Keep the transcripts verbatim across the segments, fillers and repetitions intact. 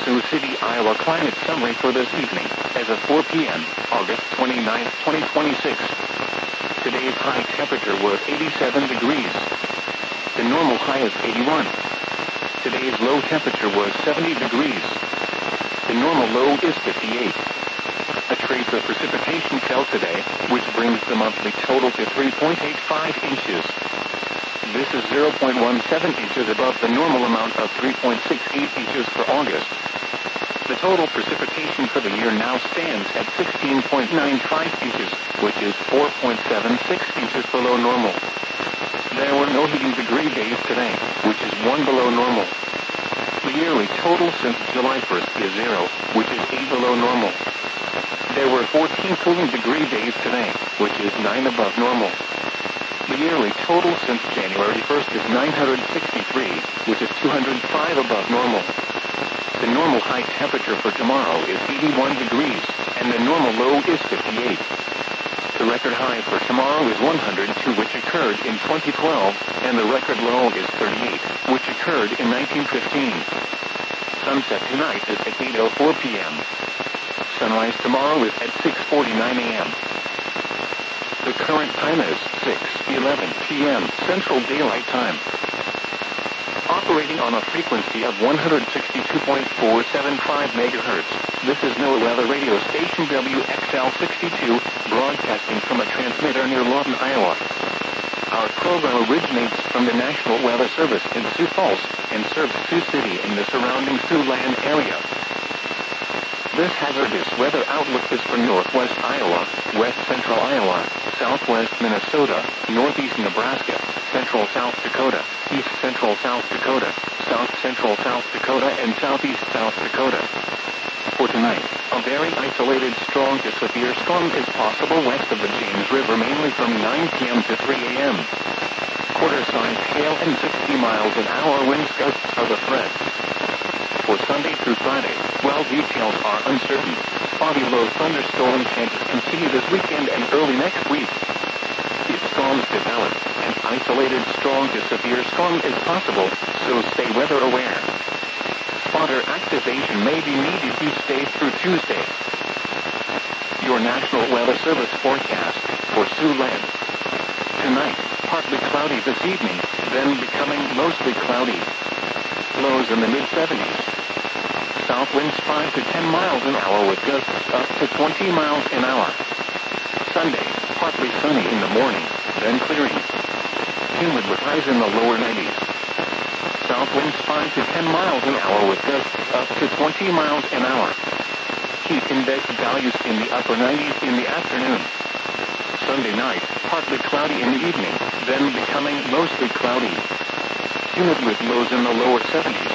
Sioux City, Iowa climate summary for this evening, as of four p.m., August twenty-ninth, twenty twenty-six. Today's high temperature was eighty-seven degrees. The normal high is eighty-one. Today's low temperature was seventy degrees. The normal low is fifty-eight. A trace of precipitation fell today, which brings the monthly total to three point eight five inches. This is zero point one seven inches above the normal amount of three point six eight inches for August. The total precipitation for the year now stands at sixteen point nine five inches, which is four point seven six inches below normal. There were no heating degree days today, which is one below normal. The yearly total since July first is zero, which is eight below normal. There were fourteen cooling degree days today, which is nine above normal. The yearly total since January first is nine hundred sixty-three, which is two hundred five above normal. The normal high temperature for tomorrow is eighty-one degrees, and the normal low is fifty-eight. The record high for tomorrow is one hundred two, which occurred in twenty twelve, and the record low is thirty-eight, which occurred in nineteen fifteen. Sunset tonight is at eight oh four p.m. Sunrise tomorrow is at six forty-nine a.m. The current time is six eleven p.m. Central Daylight Time. Operating on a frequency of one hundred sixty-two point four seven five megahertz, this is NOAA Weather Radio Station W X L sixty-two, broadcasting from a transmitter near Lawton, Iowa. Our program originates from the National Weather Service in Sioux Falls and serves Sioux City and the surrounding Siouxland area. This hazardous weather outlook is for northwest Iowa, west central Iowa, southwest Minnesota, northeast Nebraska, central South Dakota, east central South Dakota, south central South Dakota, and southeast South Dakota. For tonight, a very isolated strong to severe storm is possible west of the James River, mainly from nine p.m. to three a.m. Quarter-sized hail and sixty miles an hour wind gusts are the threat. For Sunday through Friday, while details are uncertain, spotty low thunderstorm chances continue this weekend and early next week. If storms develop, an isolated strong to severe storm is possible, so stay weather aware. Spotter activation may be needed each day through Tuesday. Your National Weather Service forecast for Siouxland. Tonight, partly cloudy this evening, then becoming mostly cloudy. Lows in the mid seventies. South winds five to ten miles an hour with gusts up to twenty miles an hour. Sunday, partly sunny in the morning, then clearing. Humid with highs in the lower nineties. South winds five to ten miles an hour with gusts up to twenty miles an hour. Heat index values in the upper nineties in the afternoon. Sunday night, partly cloudy in the evening, then becoming mostly cloudy. Humid with lows in the lower seventies.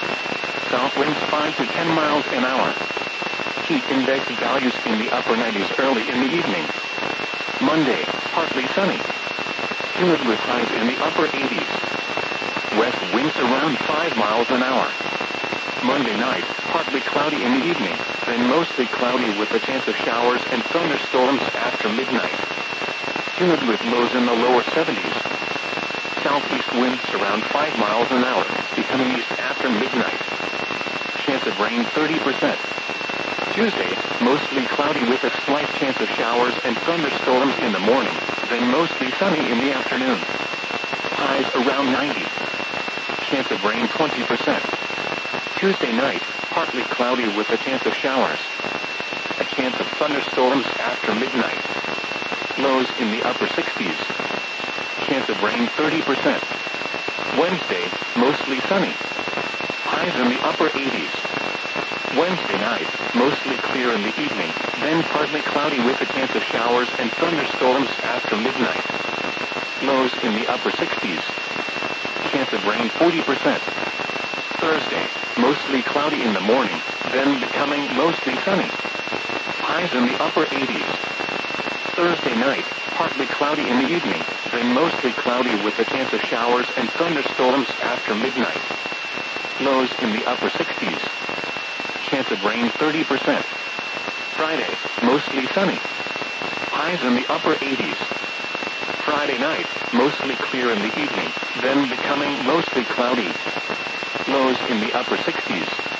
South winds five to ten miles an hour. Heat index values in the upper nineties early in the evening. Monday, partly sunny. Humid with highs in the upper eighties. West winds around five miles an hour. Monday night, partly cloudy in the evening, then mostly cloudy with a chance of showers and thunderstorms after midnight. Humid with lows in the lower seventies. Southeast winds around five miles an hour, becoming east after midnight. Chance of rain thirty percent. Tuesday, mostly cloudy with a slight chance of showers and thunderstorms in the morning, then mostly sunny in the afternoon. Highs around ninety. Chance of rain twenty percent. Tuesday night, partly cloudy with a chance of showers. A chance of thunderstorms after midnight. Lows in the upper sixties. Chance of rain thirty percent. Wednesday, mostly sunny. Highs in the upper eighties. Wednesday night, mostly clear in the evening, then partly cloudy with a chance of showers and thunderstorms after midnight. Lows in the upper sixties. Chance of rain forty percent. Thursday, mostly cloudy in the morning, then becoming mostly sunny. Highs in the upper eighties. Thursday night, partly cloudy in the evening, then mostly cloudy with a chance of showers and thunderstorms after midnight. Lows in the upper sixties. Chance of rain thirty percent. Friday, mostly sunny. Highs in the upper eighties. Friday night, mostly clear in the evening, then becoming mostly cloudy. Lows in the upper sixties.